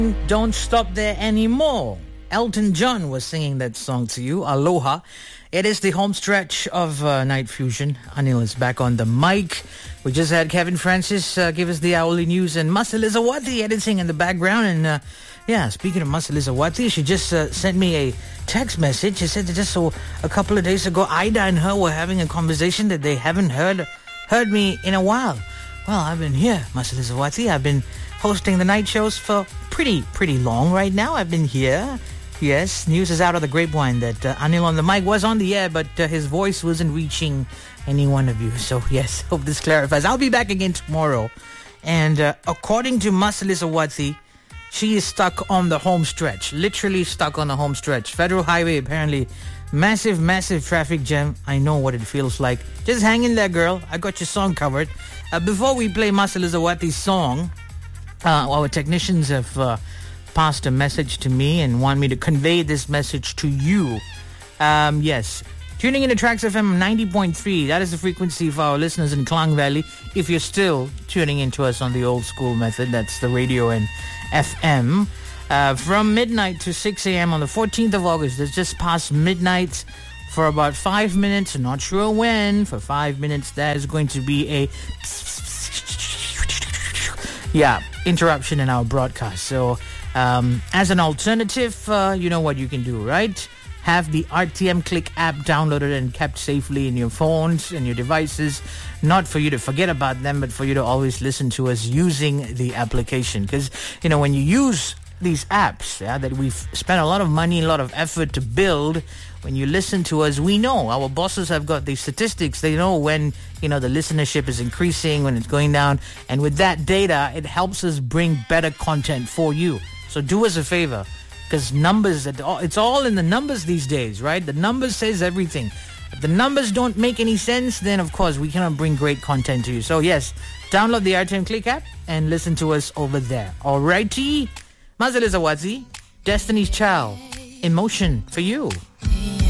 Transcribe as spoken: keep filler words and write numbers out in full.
Don't stop there anymore. Elton John was singing that song to you, Aloha. It is the home stretch of uh, Night Fusion. Anil is back on the mic. We just had Kevin Francis uh, give us the hourly news and Masilizawati editing in the background. And uh, yeah, speaking of Masilizawati, she just uh, sent me a text message. She said that just so a couple of days ago, Ida and her were having a conversation that they haven't heard heard me in a while. Well, I've been here, Masilizawati. I've been hosting the night shows for pretty, pretty long right now. I've been here. Yes, news is out of the grapevine that uh, Anil on the mic was on the air, but uh, his voice wasn't reaching any one of you. So, yes, hope this clarifies. I'll be back again tomorrow. And uh, according to Masilizawati, she is stuck on the home stretch. Literally stuck on the home stretch. Federal Highway, apparently. Massive, massive traffic jam. I know what it feels like. Just hang in there, girl. I got your song covered. Uh, before we play Masilizawati's song, uh, our technicians have... Uh, passed a message to me and want me to convey this message to you. Um, yes. Tuning in to Tracks F M ninety point three. That is the frequency for our listeners in Klang Valley. If you're still tuning into us on the old school method, that's the radio and F M. Uh, from midnight to six a.m. on the fourteenth of August. That's just past midnight for about five minutes. Not sure when. For five minutes, that is going to be a... Yeah, interruption in our broadcast. So... Um, as an alternative, uh, you know what you can do, right? Have the R T M Click app downloaded and kept safely in your phones and your devices. Not for you to forget about them, but for you to always listen to us using the application. Because, you know, when you use these apps yeah, that we've spent a lot of money, a lot of effort to build, when you listen to us, we know our bosses have got these statistics. They know when, you know, the listenership is increasing, when it's going down. And with that data, it helps us bring better content for you. So do us a favor, because numbers, it's all in the numbers these days, right? The numbers says everything. If the numbers don't make any sense, then of course we cannot bring great content to you. So yes, download the R T M Click app and listen to us over there. Alrighty, Masilizawati, Destiny's Child, Emotion for you.